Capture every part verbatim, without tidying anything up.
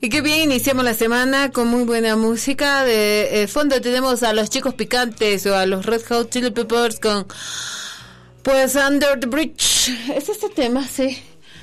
Y qué bien, iniciamos la semana con muy buena música. De eh, fondo tenemos a los Chicos Picantes o a los Red Hot Chili Peppers con, pues, Under the Bridge. Es este tema, sí.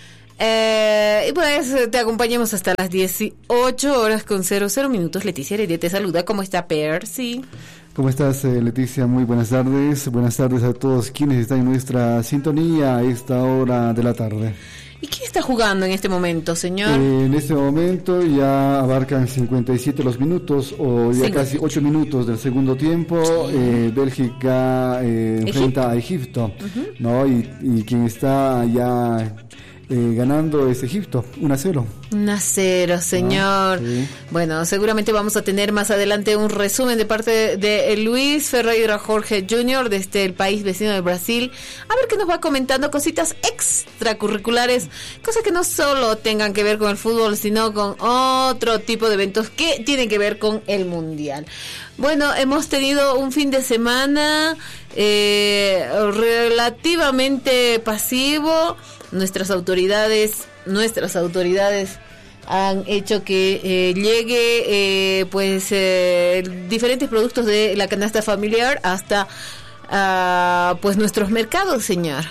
Eh, y pues te acompañamos hasta las dieciocho horas con cero cero minutos. Leticia Heredia te saluda. ¿Cómo está Percy? ¿Cómo estás, eh, Leticia? Muy buenas tardes. Buenas tardes a todos quienes están en nuestra sintonía a esta hora de la tarde. ¿Y quién está jugando en este momento, señor? Eh, en este momento ya abarcan cincuenta y siete los minutos, o ya sí, casi ocho minutos del segundo tiempo. Sí. Eh, Bélgica eh, enfrenta a Egipto, uh-huh. ¿no? Y, y quien está ya eh, ganando es Egipto, uno a cero. uno a cero, señor. Ah, sí. Bueno, seguramente vamos a tener más adelante un resumen de parte de Luis Ferreira Jorge junior desde el país vecino de Brasil. A ver qué nos va comentando, cositas extracurriculares, cosas que no solo tengan que ver con el fútbol, sino con otro tipo de eventos que tienen que ver con el mundial. Bueno, hemos tenido un fin de semana eh, relativamente pasivo. Nuestras autoridades, nuestras autoridades han hecho que eh, llegue eh, pues eh, diferentes productos de la canasta familiar hasta uh, pues nuestros mercados, señor.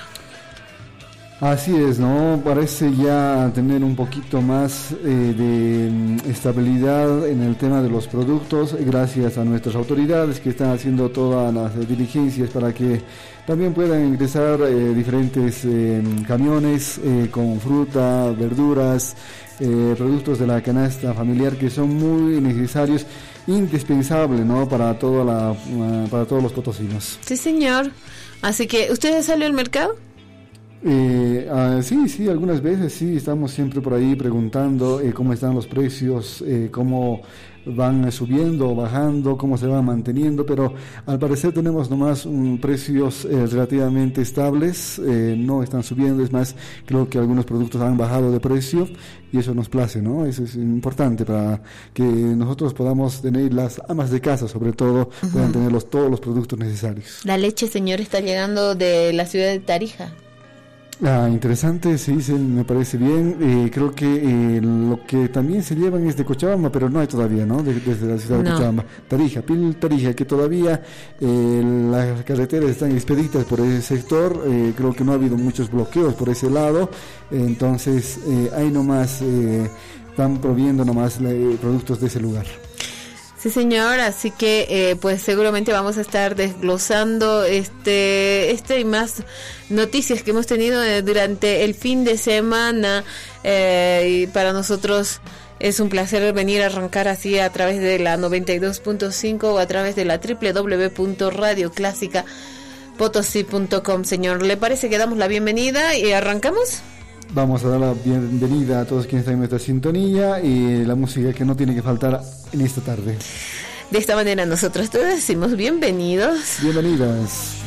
Así es, ¿no? Parece ya tener un poquito más eh, de estabilidad en el tema de los productos, gracias a nuestras autoridades que están haciendo todas las diligencias para que también puedan ingresar eh, diferentes eh, camiones eh, con fruta, verduras, eh, productos de la canasta familiar que son muy necesarios, indispensables, ¿no? Para toda la, uh, para todos los potosinos. Sí, señor. Así que, ¿usted salió al mercado? Eh, uh, sí, sí, algunas veces sí, estamos siempre por ahí preguntando eh, cómo están los precios, eh, cómo van subiendo o bajando, cómo se van manteniendo, pero al parecer tenemos nomás um, precios eh, relativamente estables, eh, no están subiendo, es más, creo que algunos productos han bajado de precio y eso nos place, ¿no? Eso es importante para que nosotros podamos tener, las amas de casa sobre todo, uh-huh. puedan tener los, todos los productos necesarios. La leche, señor, está llegando de la ciudad de Tarija. Ah, interesante, sí, sí, me parece bien. Eh, creo que eh, lo que también se llevan es de Cochabamba, pero no hay todavía, ¿no? De, desde la ciudad no. de Cochabamba. Tarija, Pil Tarija, que todavía eh, las carreteras están expeditas por ese sector. Eh, creo que no ha habido muchos bloqueos por ese lado. Eh, entonces, eh, ahí nomás eh, están proviendo nomás eh, productos de ese lugar. Sí, señor, así que eh, pues seguramente vamos a estar desglosando este este y más noticias que hemos tenido eh, durante el fin de semana eh, y para nosotros es un placer venir a arrancar así a través de la noventa y dos punto cinco o a través de la doble u doble u doble u punto radio clásica potosí punto com. Señor, ¿le parece que damos la bienvenida y arrancamos? Vamos a dar la bienvenida a todos quienes están en nuestra sintonía y la música que no tiene que faltar en esta tarde. De esta manera nosotros te decimos bienvenidos. Bienvenidas.